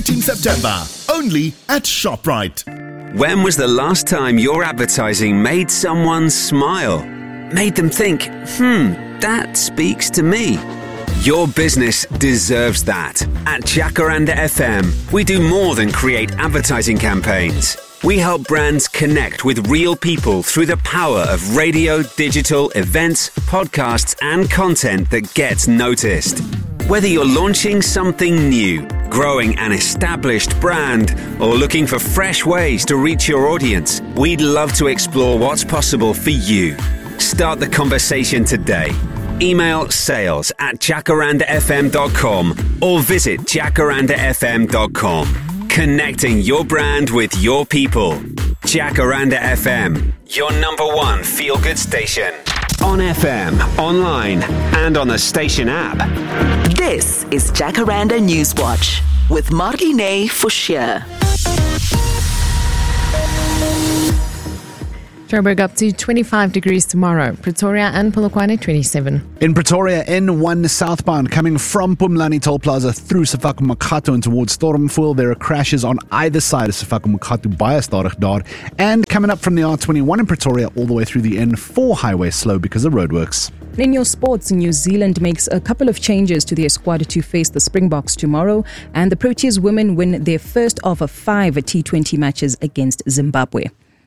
13 September, only at ShopRite. When was the last time your advertising made someone smile? Made them think, that speaks to me. Your business deserves that. At Jacaranda FM, we do more than create advertising campaigns. We help brands connect with real people through the power of radio, digital, events, podcasts, and content that gets noticed. Whether you're launching something new, growing an established brand, or looking for fresh ways to reach your audience, we'd love to explore what's possible for you. Start the conversation today. Email sales@jacarandafm.com or visit jacarandafm.com. Connecting your brand with your people. Jacaranda FM, your #1 feel-good station. On FM, online, and on the station app. This is Jacaranda Newswatch with Marlene Forshire. Joburg up to 25 degrees tomorrow. Pretoria and Polokwane 27. In Pretoria, N1 southbound coming from Pumlani Toll Plaza through Sefako-Makgato and towards Stormfoil. There are crashes on either side of Sefako-Makgato by Stadig. And coming up from the R21 in Pretoria all the way through the N4 highway slow because of roadworks. In your sports, New Zealand makes a couple of changes to their squad to face the Springboks tomorrow, and the Proteas women win their first of 5 T20 matches against Zimbabwe.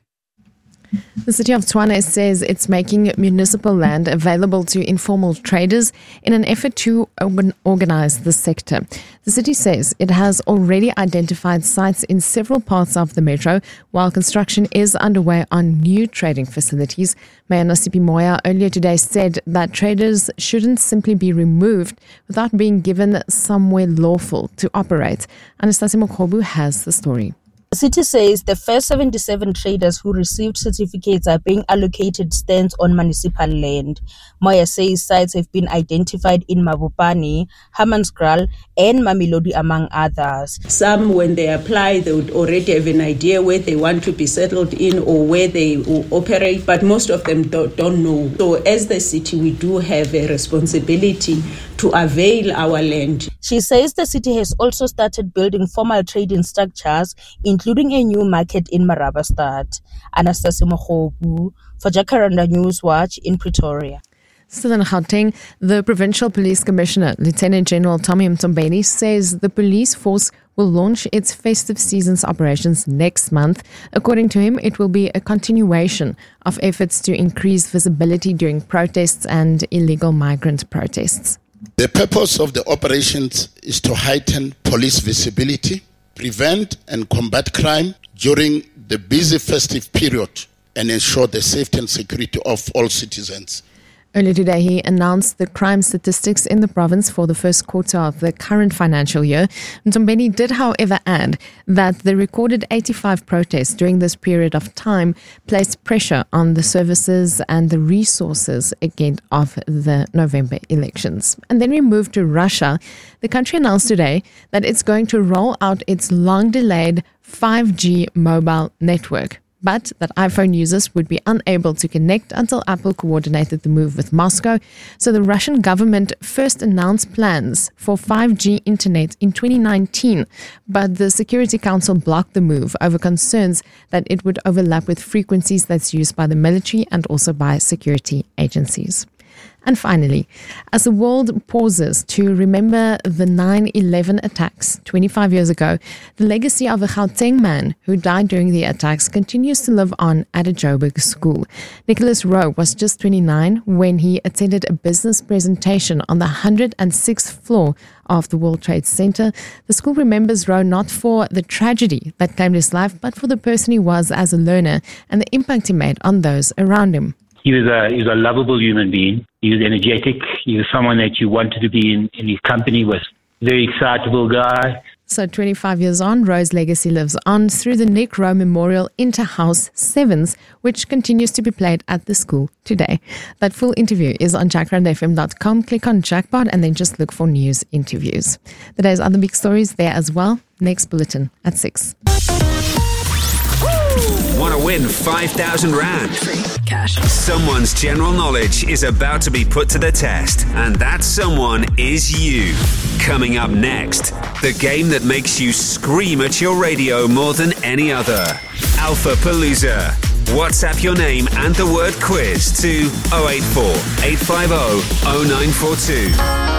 The city of Tshwane says it's making municipal land available to informal traders in an effort to organize the sector. The city says it has already identified sites in several parts of the metro, while construction is underway on new trading facilities. Mayor Nasipi Moya earlier today said that traders shouldn't simply be removed without being given somewhere lawful to operate. Anastasia Mokhobu has the story. The city says the first 77 traders who received certificates are being allocated stands on municipal land. Moya says sites have been identified in Mabopane, Hammanskraal and Mamelodi, among others. Some, when they apply, they would already have an idea where they want to be settled in or where they will operate, but most of them don't know. So as the city, we do have a responsibility to avail our land. She says the city has also started building formal trading structures, including a new market in Marabastad. Anastasia Mokhobu for Jacaranda Newswatch in Pretoria. Still in Gauteng, the Provincial Police Commissioner, Lieutenant General Tommy Mtombeni, says the police force will launch its festive season's operations next month. According to him, it will be a continuation of efforts to increase visibility during protests and illegal migrant protests. The purpose of the operations is to heighten police visibility, prevent and combat crime during the busy festive period, and ensure the safety and security of all citizens. Earlier today, he announced the crime statistics in the province for the first quarter of the current financial year. Mtombeni did, however, add that the recorded 85 protests during this period of time placed pressure on the services and the resources again of the November elections. And then we move to Russia. The country announced today that it's going to roll out its long-delayed 5G mobile network, but that iPhone users would be unable to connect until Apple coordinated the move with Moscow. So the Russian government first announced plans for 5G internet in 2019, but the Security Council blocked the move over concerns that it would overlap with frequencies that's used by the military and also by security agencies. And finally, as the world pauses to remember the 9/11 attacks 25 years ago, the legacy of a Gauteng man who died during the attacks continues to live on at a Joburg school. Nicholas Rowe was just 29 when he attended a business presentation on the 106th floor of the World Trade Center. The school remembers Rowe not for the tragedy that claimed his life, but for the person he was as a learner and the impact he made on those around him. He was a lovable human being. He was energetic. He was someone that you wanted to be in his company. Was a very excitable guy. So 25 years on, Rowe's legacy lives on through the Nick Rowe Memorial Interhouse Sevens, which continues to be played at the school today. That full interview is on jacarandafm.com. Click on Jackpot and then just look for news interviews. The day's other big stories there as well. Next bulletin at 6. Want to win 5,000 Rand? Cash. Someone's general knowledge is about to be put to the test, and that someone is you. Coming up next, the game that makes you scream at your radio more than any other. Alpha Palooza. WhatsApp your name and the word quiz to 084 850 0942.